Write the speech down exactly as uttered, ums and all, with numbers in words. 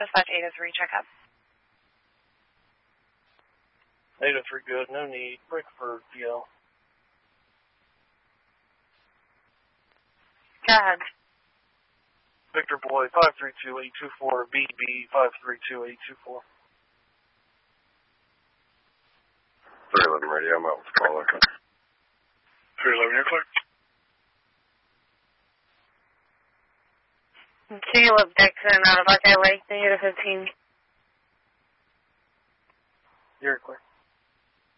Dispatch eight oh three, check up. eight oh three, good. No need. Break for D L. Go ahead. Victor Boy, five three two eight two four, B B, five three two eight two four. three eleven radio, I'm out with the call. three eleven, you're clear. Caleb Dixon out of Buckeye Lake, eight oh fifteen. You're clear.